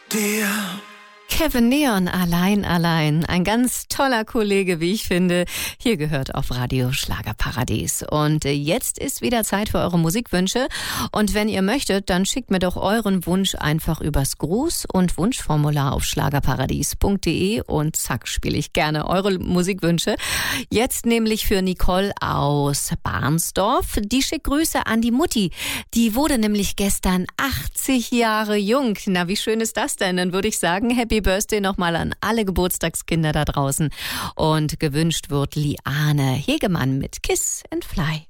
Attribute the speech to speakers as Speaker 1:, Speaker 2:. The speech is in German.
Speaker 1: dir.
Speaker 2: Kevin Neon, allein. Ein ganz toller Kollege, wie ich finde. Hier gehört auf Radio Schlagerparadies. Und jetzt ist wieder Zeit für eure Musikwünsche. Und wenn ihr möchtet, dann schickt mir doch euren Wunsch einfach übers Gruß- und Wunschformular auf schlagerparadies.de und zack, spiele ich gerne eure Musikwünsche. Jetzt nämlich für Nicole aus Barnsdorf. Die schickt Grüße an die Mutti. Die wurde nämlich gestern 80 Jahre jung. Na, wie schön ist das denn? Dann würde ich sagen, Happy Birthday nochmal an alle Geburtstagskinder da draußen. Und gewünscht wird Liane Hegemann mit Kiss and Fly.